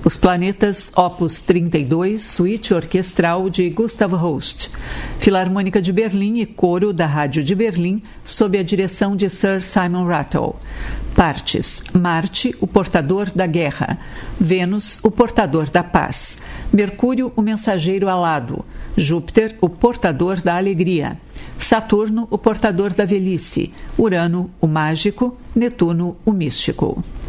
Os Planetas, Opus 32, suíte orquestral de Gustav Holst. Filarmônica de Berlim e coro da Rádio de Berlim, sob a direção de Sir Simon Rattle. Partes: Marte, o portador da guerra. Vênus, o portador da paz. Mercúrio, o mensageiro alado. Júpiter, o portador da alegria. Saturno, o portador da velhice. Urano, o mágico. Netuno, o místico.